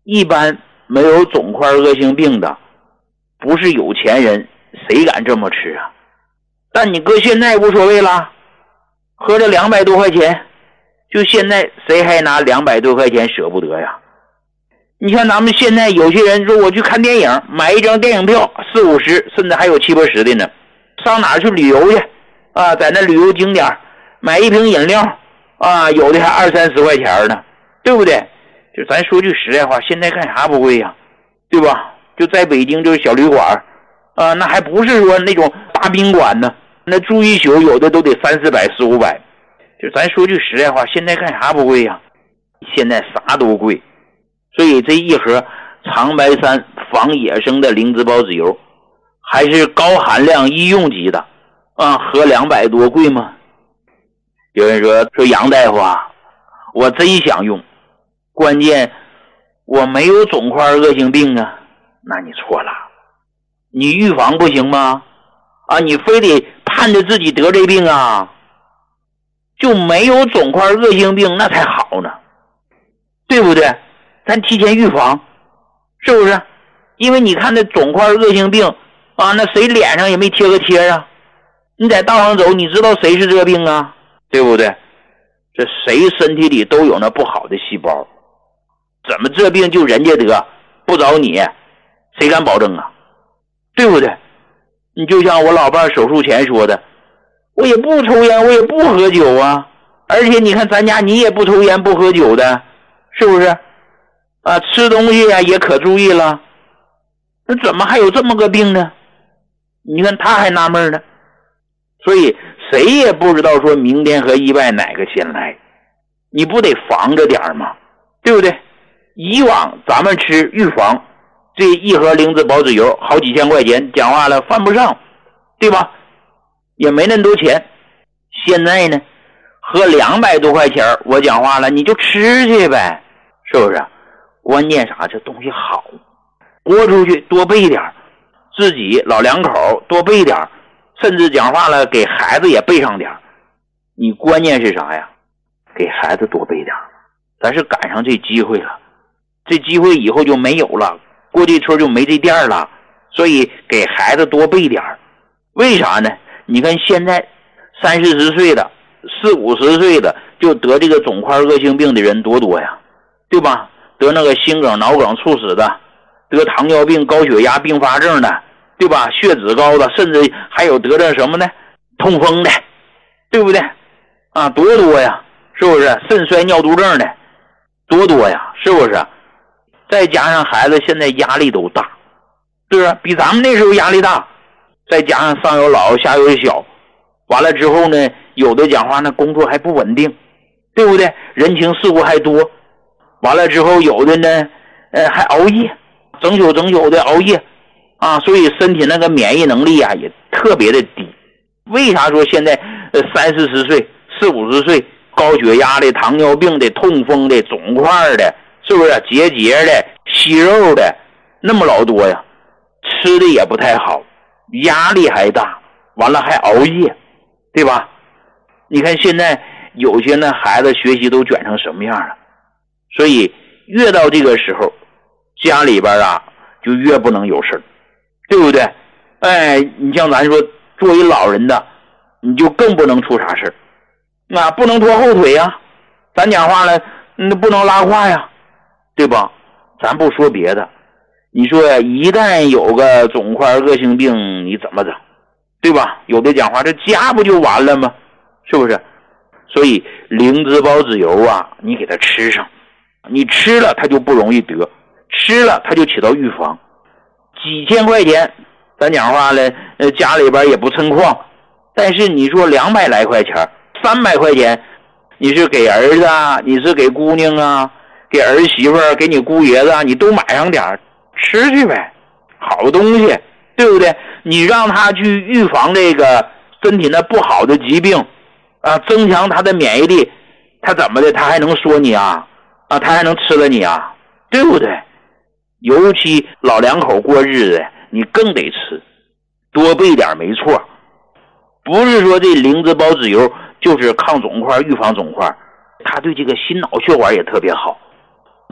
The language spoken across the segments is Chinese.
一般没有肿块恶性病的，不是有钱人，谁敢这么吃啊？但你搁现在无所谓啦，合着200多块钱，就现在谁还拿200多块钱舍不得呀？你看咱们现在有些人说我去看电影，买一张电影票40-50，甚至还有70-80的呢。上哪儿去旅游去啊？在那旅游景点买一瓶饮料啊，有的还20-30块钱呢，对不对？就咱说句实在话，现在干啥不贵呀？对吧？就在北京就是小旅馆啊，那还不是说那种大宾馆呢，那住一宿有的都得300-400、400-500。就咱说句实在话，现在干啥不贵呀？现在啥都贵。所以这一盒长白山仿野生的灵芝孢子油，还是高含量医用级的啊，合200多贵吗？有人说杨大夫啊，我真想用，关键我没有肿块恶性病啊。那你错了，你预防不行吗？啊，你非得盼着自己得这病啊？就没有肿块恶性病那才好呢，对不对？咱提前预防，是不是？因为你看那肿块恶性病啊，那谁脸上也没贴个贴啊？你在道上走，你知道谁是这病啊？对不对？这谁身体里都有那不好的细胞，怎么这病就人家得，不找你，谁敢保证啊？对不对？你就像我老伴手术前说的，我也不抽烟，我也不喝酒啊，而且你看咱家你也不抽烟不喝酒的，是不是啊？吃东西啊也可注意了，那怎么还有这么个病呢？你看他还纳闷呢。所以谁也不知道说明天和意外哪个先来，你不得防着点吗？对不对？以往咱们吃预防，这一盒灵芝孢子油好几千块钱，讲话了犯不上，对吧？也没那么多钱。现在呢，合200多块钱，我讲话了，你就吃去呗，是不是？关键啥？这东西好，拨出去多备点，自己老两口多备点，甚至讲话了给孩子也备上点。你关键是啥呀？给孩子多备点，咱是赶上这机会了，这机会以后就没有了，过这村就没这店了，所以给孩子多备点。为啥呢？你看现在30-40岁的40-50岁的就得这个肿块恶性病的人多呀，对吧？得那个心梗脑梗猝死的，得糖尿病高血压并发症的，对吧？血脂高的，甚至还有得这什么呢？痛风的，对不对啊？多呀，是不是？肾衰尿毒症的多呀，是不是？再加上孩子现在压力都大，是不是？比咱们那时候压力大，再加上上有老下有小，完了之后呢，有的讲话呢工作还不稳定，对不对？人情世故还多，完了之后有的呢还熬夜，整宿的熬夜啊，所以身体那个免疫能力啊也特别的低。为啥说现在30-40岁40-50岁高血压的糖尿病的痛风的肿块的，是不是结节的息肉的那么老多呀？吃的也不太好，压力还大，完了还熬夜，对吧？你看现在有些呢孩子学习都卷成什么样了，所以越到这个时候家里边啊就越不能有事，对不对？哎，你像咱说作为老人的，你就更不能出啥事，那不能拖后腿呀，咱讲话了不能拉胯呀，对吧？咱不说别的，你说一旦有个肿块恶性病你怎么整，对吧？有的讲话这家不就完了吗？是不是？所以灵芝孢子油啊，你给它吃上，你吃了它就不容易得，吃了它就起到预防。几千块钱咱讲话了家里边也不趁矿，但是你说200来块钱300块钱，你是给儿子啊，你是给姑娘啊，给儿媳妇给你姑爷子啊，你都买上点吃去呗，好东西，对不对？你让他去预防这个身体那不好的疾病啊，增强他的免疫力，他怎么的他还能说你啊？他还能吃了你啊？对不对？尤其老两口过日子你更得吃，多备点没错。不是说这灵芝孢子油就是抗肿块预防肿块，它对这个心脑血管也特别好。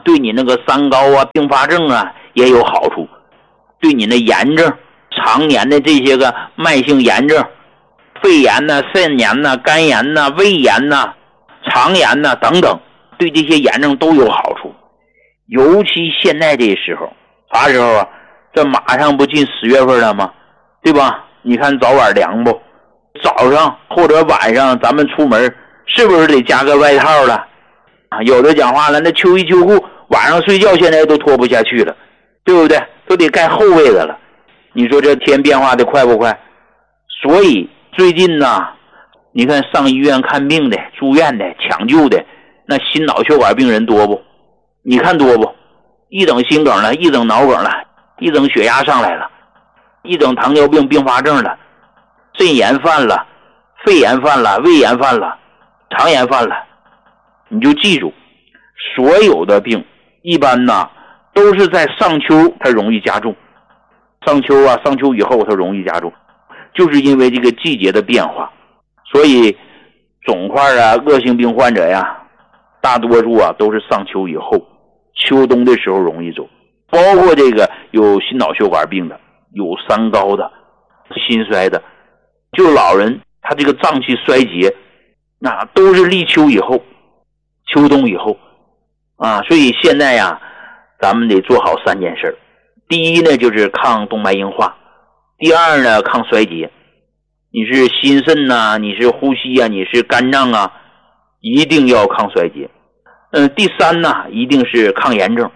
对你那个三高啊、并发症啊也有好处，对你的炎症、常年的这些个慢性炎症、肺炎呐、肾炎呐、肝炎呐、胃炎呐、肠炎呐等等，对这些炎症都有好处。尤其现在这时候，啥时候啊？这马上不进10月份了吗？对吧？你看早晚凉不？早上或者晚上咱们出门是不是得加个外套了啊？有的讲话了，那秋衣秋裤晚上睡觉现在都脱不下去了，对不对？都得盖厚被子了。你说这天变化的快不快？所以最近呢，你看上医院看病的、住院的、抢救的，那心脑血管病人多不？你看多不？一整心梗了，一整脑梗了，一整血压上来了，一整糖尿病并发症了，肾炎犯了，肺炎犯了，胃炎犯了，肠炎犯了。你就记住，所有的病一般呢都是在上秋它容易加重，上秋以后它容易加重，就是因为这个季节的变化。所以肿块啊、恶性病患者呀，大多数啊都是上秋以后，秋冬的时候容易走。包括这个有心脑血管病的、有三高的、心衰的，就老人他这个脏器衰竭，那都是立秋以后、秋冬以后啊。所以现在呀，咱们得做好3件事。第一呢，就是抗动脉硬化；第二呢，抗衰竭。你是心肾呐，你是呼吸啊，你是肝脏啊，一定要抗衰竭。第三呢，一定是抗炎症。